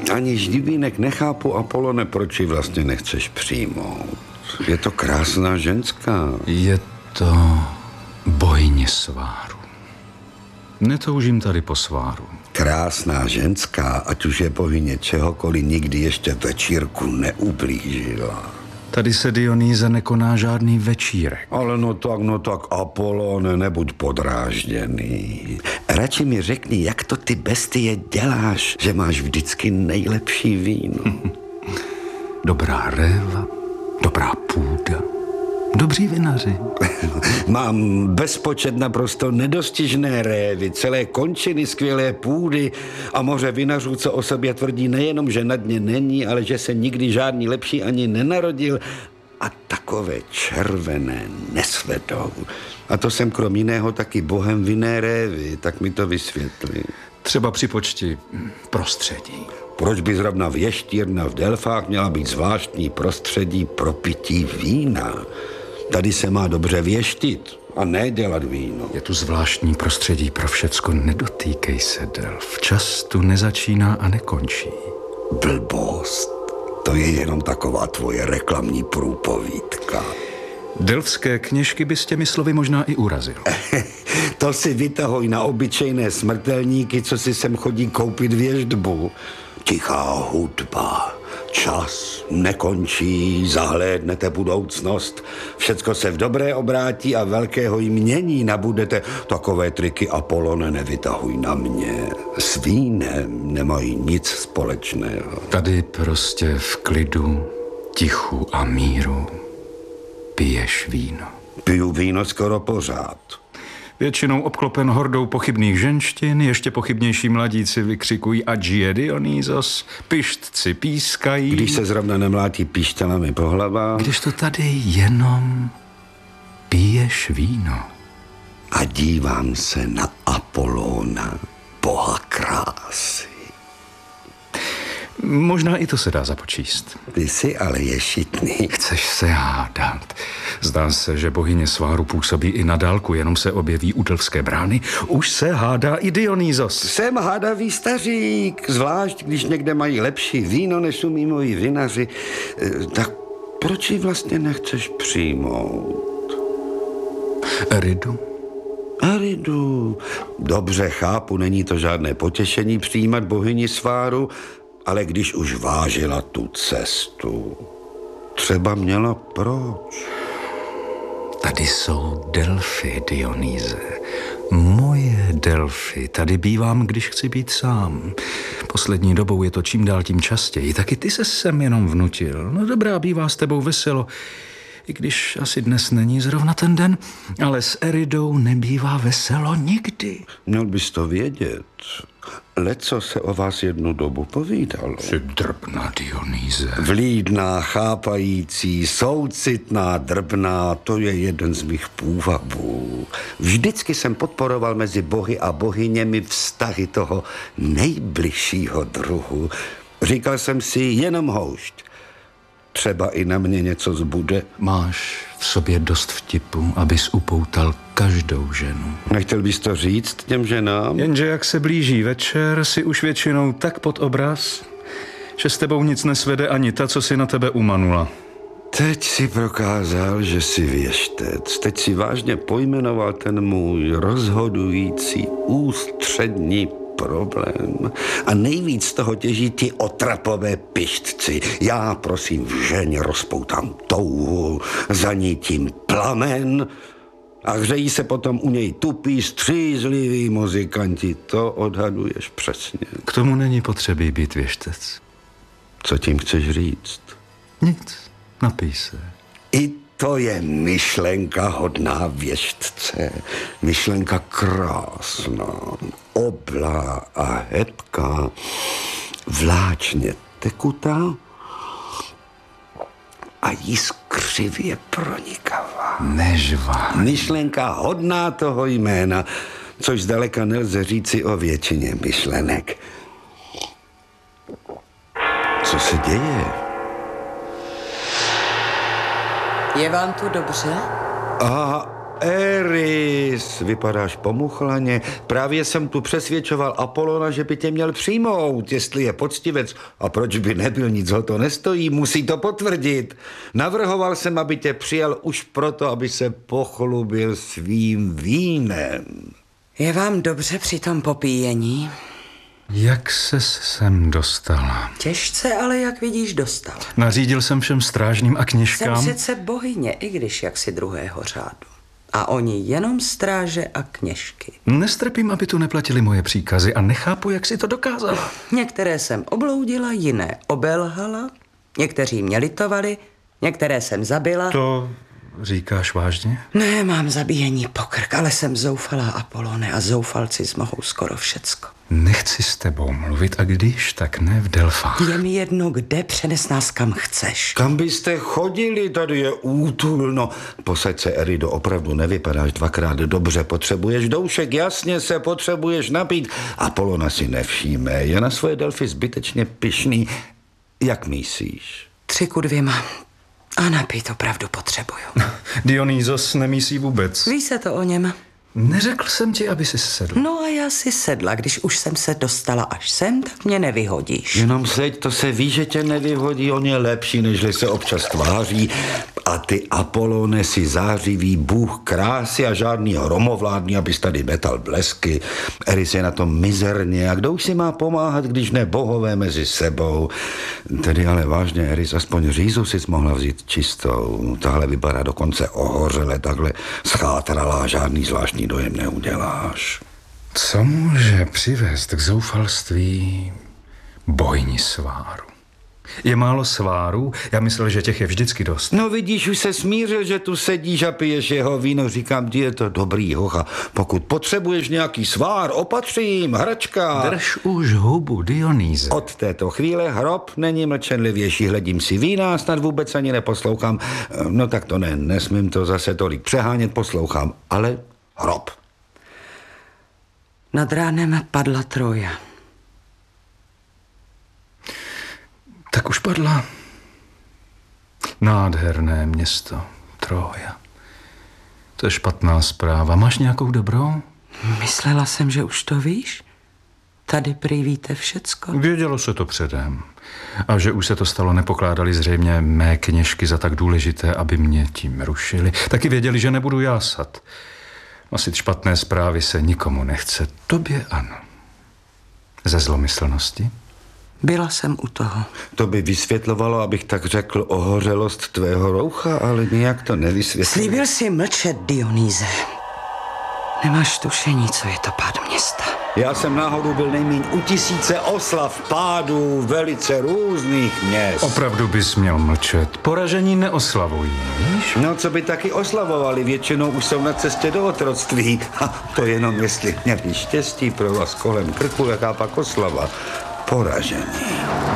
Ani ždivínek nechápu, Apolone, proč ji vlastně nechceš přijmout. Je to krásná ženská. Je to bohyně sváru. Netoužím tady po sváru. Krásná ženská, ať už je bohyně čehokoliv, nikdy ještě večírku neublížila. Tady se, Dionýze, nekoná žádný večírek. Ale no tak, Apolone, nebuď podrážděný. Radši mi řekni, jak to ty bestie děláš, že máš vždycky nejlepší víno. Dobrá réva, dobrá půda, dobří vinaři. Mám bezpočet naprosto nedostižné révy, celé končiny skvělé půdy a moře vinařů, co o sobě tvrdí nejenom, že na dně není, ale že se nikdy žádný lepší ani nenarodil a takové červené nesvedou. A to jsem krom jiného taky bohem vinné révy, tak mi to vysvětli. Třeba při počti prostředí. Proč by zrovna věštírna v Delfách měla být zvláštní prostředí pro pití vína? Tady se má dobře věštit a ne dělat víno. Je tu zvláštní prostředí pro všecko, nedotýkej se, Delf. Čas tu nezačíná a nekončí. Blbost. To je jenom taková tvoje reklamní průpovídka. Delfské kněžky by s těmi slovy možná i urazil. To si vytahuj na obyčejné smrtelníky, co si sem chodí koupit věštbu. Tichá hudba, čas nekončí, zahlédnete budoucnost. Všecko se v dobré obrátí a velkého jmění nabudete. Takové triky, Apolone, nevytahuj na mě. S vínem nemají nic společného. Tady prostě v klidu, tichu a míru piješ víno. Piju víno skoro pořád. Většinou obklopen hordou pochybných ženštin, ještě pochybnější mladíci vykřikují ať je Dionýzos, pištci pískají. Když se zrovna nemlátí píšťalami po hlavách. Když to tady jenom piješ víno. A dívám se na Apolona, boha krásy. Možná i to se dá započíst. Ty jsi ale ješitný. Chceš se hádat. Zdá se, že bohyně sváru působí i na dálku, jenom se objeví u Delfské brány. Už se hádá i Dionýzos. Jsem hádavý stařík, zvlášť když někde mají lepší víno, než umí moji vinaři. Tak proč ji vlastně nechceš přijmout? Eridu? Eridu. Dobře, chápu, není to žádné potěšení přijímat bohyni sváru, ale když už vážila tu cestu, třeba měla proč. Tady jsou Delfy, Dionýze. Moje Delfy. Tady bývám, když chci být sám. Poslední dobou je to čím dál tím častěji. Taky ty se sem jenom vnutil. No dobrá, bývá s tebou veselo. I když asi dnes není zrovna ten den, ale s Eridou nebývá veselo nikdy. Měl bys to vědět. Leco se o vás jednu dobu povídalo. Jsi drbná, Dionýze. Vlídná, chápající, soucitná, drbná, to je jeden z mých půvabů. Vždycky jsem podporoval mezi bohy a bohyněmi vztahy toho nejbližšího druhu. Říkal jsem si jenom houšť. Třeba i na mě něco zbude. Máš v sobě dost vtipu, abys upoutal každou ženu. Nechtěl bys to říct těm ženám? Jenže jak se blíží večer, si už většinou tak pod obraz, že s tebou nic nesvede ani ta, co si na tebe umanula. Teď si prokázal, že jsi věštec. Teď si vážně pojmenoval ten můj rozhodující ústřední problém. A nejvíc z toho těží ti otrapové pištci. Já, prosím, v ženě rozpoutám touhu, zanítím plamen a hřejí se potom u něj tupí, střízliví muzikanti. To odhaduješ přesně. K tomu není potřebí být věštec. Co tím chceš říct? Nic, napij se. I to je myšlenka hodná věštce. Myšlenka krásná, oblá a hebká, vláčně tekutá a jiskřivě pronikavá. Nežvá. Myšlenka hodná toho jména, což zdaleka nelze říci o většině myšlenek. Co se děje? Je vám tu dobře? Eris, vypadáš pomuchlaně. Právě jsem tu přesvědčoval Apolona, že by tě měl přijmout, jestli je poctivec. A proč by nebyl, nic ho to nestojí, musí to potvrdit. Navrhoval jsem, aby tě přijal už proto, aby se pochlubil svým vínem. Je vám dobře při tom popíjení? Jak ses sem dostala? Těžce, ale jak vidíš, dostal. Nařídil jsem všem strážným a Jsem kněžkám. přece bohyně, i když jaksi druhého řádu. A oni jenom stráže a kněžky. Nestrpím, aby tu neplatili moje příkazy a nechápu, jak si to dokázala. Některé jsem obloudila, jiné obelhala, někteří mě litovali, některé jsem zabila. To říkáš vážně? Ne, mám zabíjení pokrk, ale jsem zoufalá, Apolone, a zoufalci zmohou skoro všecko. Nechci s tebou mluvit a když, tak ne v Delfách. Je mi jedno, kde, přenes nás kam chceš. Kam byste chodili, tady je útulno. Posaď se, Erido, opravdu nevypadáš dvakrát dobře. Potřebuješ doušek, jasně se potřebuješ napít. Apolona si nevšíme, je na svoje Delfy zbytečně pyšný. Jak myslíš? 3:2. A napít opravdu potřebuju. Dionýzos nemísí vůbec. Ví se to o něm? Neřekl jsem ti, aby si sedl. No a já si sedla, když už jsem se dostala až sem, tak mě nevyhodíš. Jenom seď, to se ví, že tě nevyhodí, on je lepší, nežli se občas tváří. A ty, Apolone, si zářivý bůh krásy a žádný hromovládný, abys tady metal blesky. Eris je na tom mizerně a kdo už si má pomáhat, když ne bohové mezi sebou. Tedy ale vážně, Eris, aspoň řízu si mohla vzít čistou. Tahle vypadá dokonce ohořele, takhle schátrala, žádný zvláštní dojem neuděláš. Co může přivést k zoufalství bojní sváru? Je málo svárů? Já myslel, že těch je vždycky dost. No vidíš, už se smířil, že tu sedíš a piješ jeho víno. Říkám ti, je to dobrý hocha. Pokud potřebuješ nějaký svár, opatřím, hračka. Drž už hubu, Dionýze. Od této chvíle hrob není mlčenlivější. Hledím si vína, snad vůbec ani neposlouchám. No tak to ne, nesmím to zase tolik přehánět, poslouchám. Ale hrob. Nad ránem padla Troja. Tak už padla. Nádherné město, Troja. To je špatná zpráva. Máš nějakou dobrou? Myslela jsem, že už to víš. Tady prý víte všecko. Vědělo se to předem. A že už se to stalo, nepokládali zřejmě mé kněžky za tak důležité, aby mě tím rušili. Taky věděli, že nebudu jásat. Nosit špatné zprávy se nikomu nechce. Tobě ano. Ze zlomyslnosti? Byla jsem u toho. To by vysvětlovalo, abych tak řekl, ohořelost tvého roucha, ale nějak to nevysvětlilo. Slíbil si mlčet, Dionýze. Nemáš tušení, co je to pád města. Já jsem náhodou byl nejmíň u 1000 oslav pádů velice různých měst. Opravdu bys měl mlčet. Poražení neoslavují, víš? No, co by taky oslavovali, většinou už jsou na cestě do otroctví. A to jenom jestli měli štěstí pro vás kolem krku, jaká pak oslava. Poražení.